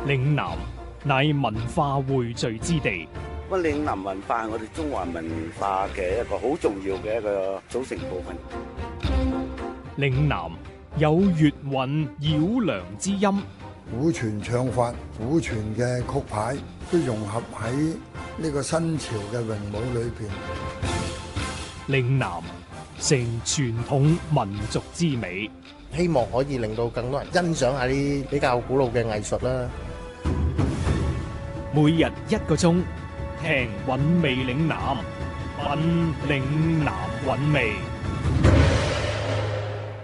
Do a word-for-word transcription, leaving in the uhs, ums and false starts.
嶺南乃文化匯聚之地。 咁嶺南文化係我哋中華文化嘅一個好重要嘅一個組成部分。 嶺南有粵韻繞梁之音， 古傳唱法、古傳嘅曲牌都融合喺呢個新潮嘅詠舞裏邊。 嶺南成傳統民族之美， 希望可以令到更多人欣賞下啲比較古老嘅藝術啦。 每日一個鐘，聽韻味嶺南，品嶺南韻味。